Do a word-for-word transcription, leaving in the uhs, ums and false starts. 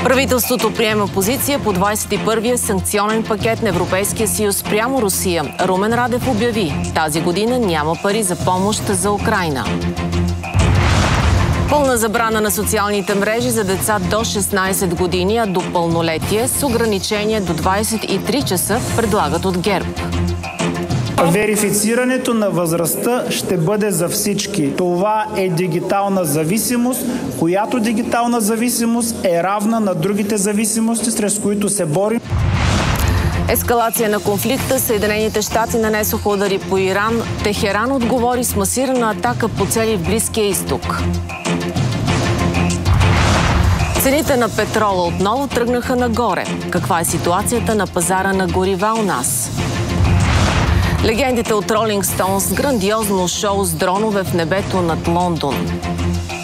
Правителството приема позиция по двадесет и първия санкционен пакет на Европейския съюз спрямо Русия. Румен Радев обяви, тази година няма пари за помощ за Украйна. Пълна забрана на социалните мрежи за деца до шестнадесет години, а до пълнолетие с ограничение до двадесет и три часа, предлагат от ГЕРБ. Верифицирането на възрастта ще бъде за всички. Това е дигитална зависимост, която дигитална зависимост е равна на другите зависимости, срещу които се борим. Ескалация на конфликта. Съединените щати нанесоха удари по Иран. Техеран отговори с масирана атака по цели в Близкия изток. Цените на петрола отново тръгнаха нагоре. Каква е ситуацията на пазара на горива у нас? Легендите от Rolling Stones, грандиозно шоу с дронове в небето над Лондон.